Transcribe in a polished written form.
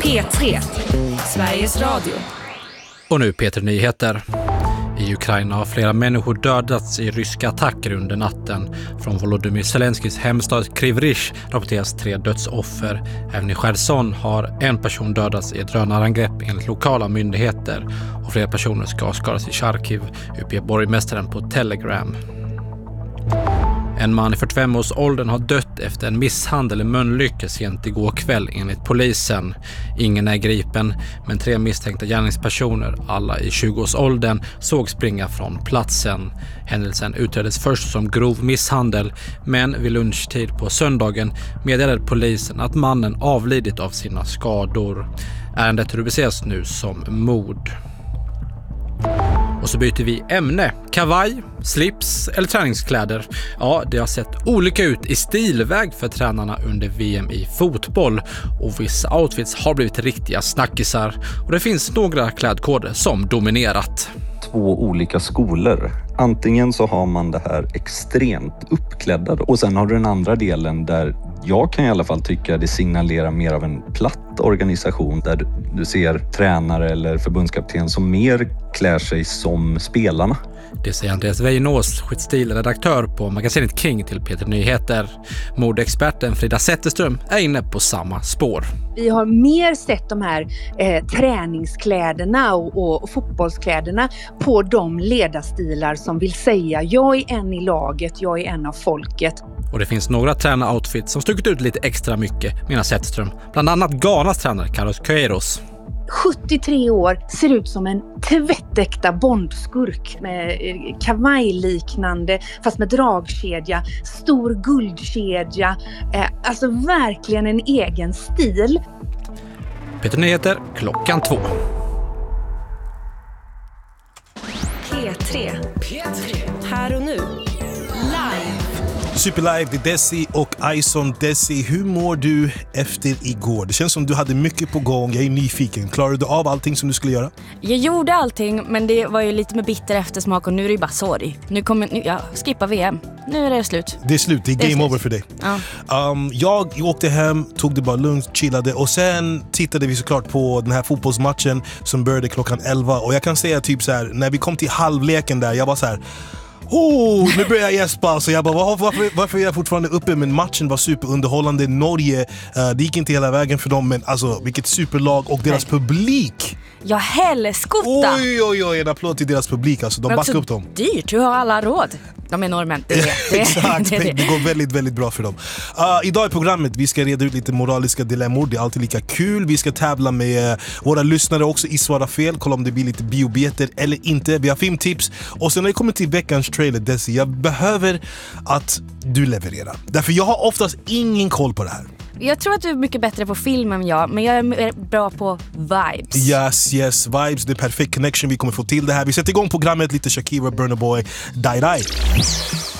P3, Sveriges Radio. Och nu Peter Nyheter. I Ukraina har flera människor dödats i ryska attacker under natten. Från Volodymyr Zelenskys hemstad Kryvrysch rapporteras 3 dödsoffer. Även i Cherson har en person dödats i ett drönarangrepp enligt lokala myndigheter. Och flera personer ska skadas i Charkiv, uppger borgmästaren på Telegram. En man i 45-årsåldern har dött efter en misshandel i Mölnlycke sent igår kväll enligt polisen. Ingen är gripen, men 3 misstänkta gärningspersoner, alla i 20-årsåldern, såg springa från platsen. Händelsen utreddes först som grov misshandel, men vid lunchtid på söndagen meddelade polisen att mannen avlidit av sina skador. Ärendet rubriceras nu som mord. Och så byter vi ämne. Kavaj, slips eller träningskläder. Ja, det har sett olika ut i stilväg för tränarna under VM i fotboll. Och vissa outfits har blivit riktiga snackisar. Och det finns några klädkoder som dominerat. 2 olika skolor. Antingen så har man det här extremt uppklädda och sen har du den andra delen där jag kan i alla fall tycka det signalerar mer av en platt organisation där du ser tränare eller förbundskapten som mer klär sig som spelarna. Det säger Andreas Weinås, stilredaktör på magasinet King till Peter Nyheter. Modeexperten Frida Zetterström är inne på samma spår. Vi har mer sett de här träningskläderna och fotbollskläderna på de ledarstilar som vill säga jag är en i laget, jag är en av folket. Och det finns några tränaroutfits som stuckit ut lite extra mycket, menar Zetterström. Bland annat Ghanas tränare Carlos Queiroz. 73 år, ser ut som en tvättäkta bondskurk med kavajliknande fast med dragkedja, stor guldkedja, alltså verkligen en egen stil. Peter Nyheter, 2:00. P3. Här och nu. Live. Superlive, det är Desi och Ison. Desi, hur mår du efter igår? Det känns som du hade mycket på gång. Jag är nyfiken. Klarade du av allting som du skulle göra? Jag gjorde allting, men det var ju lite med bitter eftersmak och nu är det ju bara sorg. Jag skippar VM. Nu är det slut. Det är slut, det är game over för dig. Ja. Jag åkte hem, tog det bara lugnt, chillade och sen tittade vi såklart på den här fotbollsmatchen som började klockan 11 och jag kan säga typ så här, när vi kom till halvleken där, jag var så här: nu börjar jag gäspa. Så jag bara, varför är jag fortfarande uppe? Men matchen var superunderhållande. Norge, det gick inte hela vägen för dem. Men alltså, vilket superlag och deras publik. Jag helskotta. Oj, en applåd till deras publik. Alltså, de backar upp dem. Dyrt, du har alla råd. De är norrmän. Exakt, det går väldigt, väldigt bra för dem. Idag i programmet, vi ska reda ut lite moraliska dilemmor. Det är alltid lika kul. Vi ska tävla med våra lyssnare också i Svara fel. Kolla om det blir lite biobeter eller inte. Vi har filmtips. Och sen när det kommer till veckans trailer, Desi, jag behöver att du levererar. Därför jag har oftast ingen koll på det här. Jag tror att du är mycket bättre på film än jag, men jag är bra på vibes. Yes, vibes, det är perfekt connection. Vi kommer få till det här. Vi sätter igång programmet, lite Shakira, Burna Boy, Die Die.